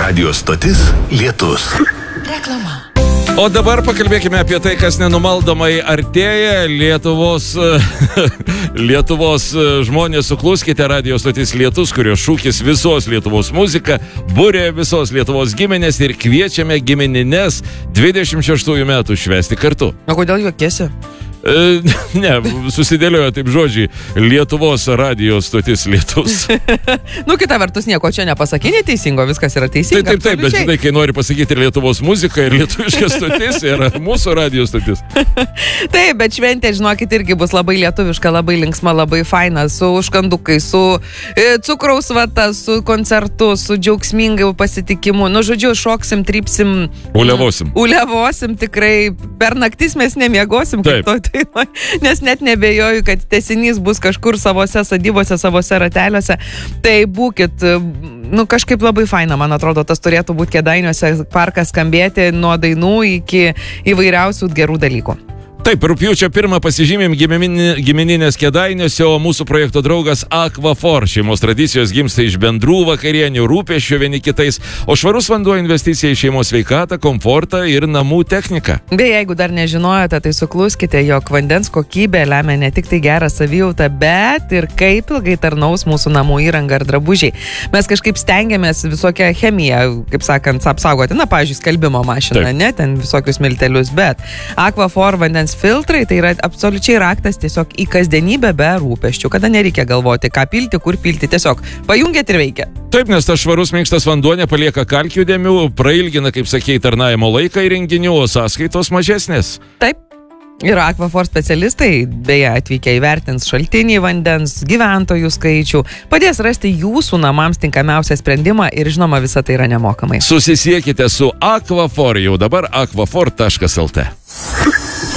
Radio stotis Lietus. Reklama. O dabar pakalbėkime apie tai, kas nenumaldomai artėja. Lietuvos žmonės, sukluskite, Radio stotis Lietus, kurio šūkis visos Lietuvos muzika, būrė visos Lietuvos giminės ir kviečiame giminines 26 metų švęsti kartu. O kodėl juokiesi? Ne, susidėliojo taip žodžiai Lietuvos radio stotis Lietus. Kita vertus, nieko čia nepasakė neteisingo, viskas yra teisinga. Taip, bet žinai, kai nori pasakyti Lietuvos muzika ir lietuviška stotis, yra mūsų radio stotis. Taip, bet šventė, žinokit, irgi bus labai lietuviška, labai linksma, labai faina, su užkandukai, su cukraus vata, su koncertu, su džiaugsmingai pasitikimu. Žodžiu, šoksim, trypsim. Uliavosim tikrai. Per naktis mes nemiegosim, kaip to. Nes net nebejoju, kad tęsinys bus kažkur savose sadybose, savose rateliuose. Tai būkit, kažkaip labai faina, man atrodo, tas turėtų būti Kėdainiuose parkas skambėti nuo dainų iki įvairiausių gerų dalykų. Taip, rugpjūčio 1 pasižymėm gimininės Kėdainiuose, o mūsų projekto draugas Aquafor. Šeimos tradicijos gimsta iš bendrų vakarienių, rūpesčių vieni kitais, o švarus vanduo investicija į šeimos sveikatą, komfortą ir namų techniką. Beje, jeigu dar nežinojote, tai sukluskite, jog vandens kokybė lemia ne tik tai gerą savijautą, bet ir kaip ilgai tarnaus mūsų namų įranga ar drabužiai. Mes kažkaip stengiamės visokią chemiją, kaip sakant, apsaugoti. Pavyzdžiui, skalbimo mašiną, ne, ten visokius miltelius, bet Aquafor vandens filtrai tai yra absoliučiai raktas tiesiog į kasdienybę be rūpesčių, kada nereikia galvoti, ką pilti, kur pilti, tiesiog pajungiat ir veikia. Taip, nes tas švarus minkštas vanduo nepalieka kalkių dėmių, prailgina, kaip sakei, tarnavimo laiką įrenginių, o sąskaitos mažesnės. Taip. Ir Aquafor specialistai, beje, atvykę įvertins šaltinį vandens, gyventojų skaičių, padės rasti jūsų namams tinkamiausią sprendimą ir, žinoma, visa tai yra nemokamai. Susisiekite su Aquafor, jau dabar aquafor.lt.